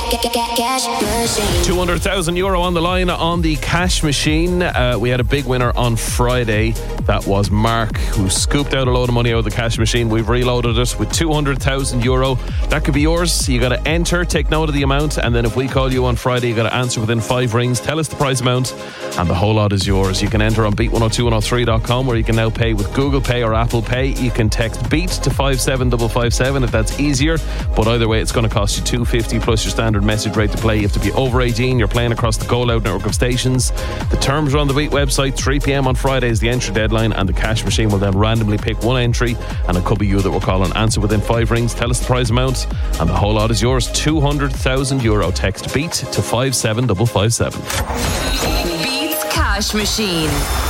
Cash Machine. €200,000 on the line on the cash machine. We had a big winner on Friday. That was Mark, who scooped out a load of money out of the cash machine. We've reloaded it with €200,000. That could be yours. You got to enter, take note of the amount, and then if we call you on Friday, you got to answer within 5 rings. Tell us the prize amount, and the whole lot is yours. You can enter on beat102103.com, where you can now pay with Google Pay or Apple Pay. You can text BEAT to 57557 if that's easier. But either way, it's going to cost you $2.50 plus your standard message rate to play. You have to be over 18. You're playing across the Go Loud network of stations. The terms are on the Beat website. 3 p.m. on Friday is the entry deadline, and the cash machine will then randomly pick one entry, and it could be you that will call and answer within 5 rings. Tell us the prize amount, and the whole lot is yours. €200,000. Text BEAT to 57557. Beats Cash Machine.